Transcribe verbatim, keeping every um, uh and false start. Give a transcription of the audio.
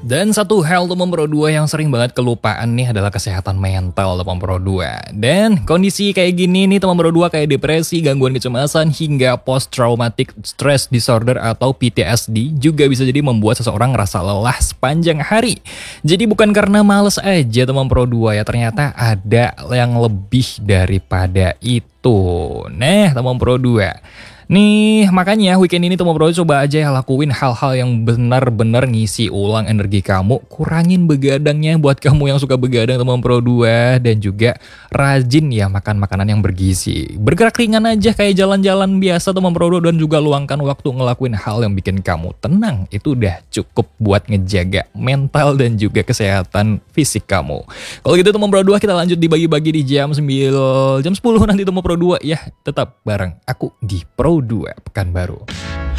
Dan satu hal teman Pro dua yang sering banget kelupaan nih adalah kesehatan mental teman Pro dua. Dan kondisi kayak gini nih teman Pro dua kayak depresi, gangguan kecemasan, hingga post traumatic stress disorder atau P T S D juga bisa jadi membuat seseorang ngerasa lelah sepanjang hari. Jadi bukan karena males aja teman Pro dua ya, ternyata ada yang lebih daripada itu. Nah teman Pro dua, nih makanya weekend ini teman Pro coba aja ya lakuin hal-hal yang benar-benar ngisi ulang energi kamu. Kurangin begadangnya buat kamu yang suka begadang teman Pro dua, dan juga rajin ya makan makanan yang bergizi. Bergerak ringan aja kayak jalan-jalan biasa teman Pro dua, dan juga luangkan waktu ngelakuin hal yang bikin kamu tenang. Itu udah cukup buat ngejaga mental dan juga kesehatan fisik kamu. Kalau gitu teman Pro dua, kita lanjut dibagi-bagi di jam sembilan, jam sepuluh nanti teman Pro dua ya. Tetap bareng aku di Pro dua Pekanbaru.